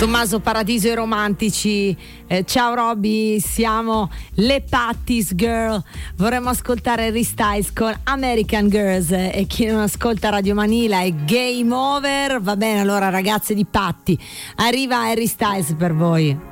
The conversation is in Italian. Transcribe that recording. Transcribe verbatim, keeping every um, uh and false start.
Tommaso Paradiso e Romantici. Eh, ciao Robby, siamo le Patties Girl. Vorremmo ascoltare Harry Styles con American Girls, e chi non ascolta Radio Manila è game over. Va bene, allora ragazze di Patti, arriva Harry Styles per voi.